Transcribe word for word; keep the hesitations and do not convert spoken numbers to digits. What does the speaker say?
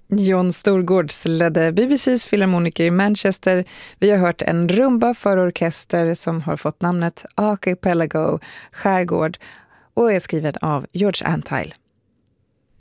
John Storgårds ledde B B C:s filharmoniker i Manchester. Vi har hört en rumba för orkester som har fått namnet Archipelago, skärgård, och är skriven av George Antheil.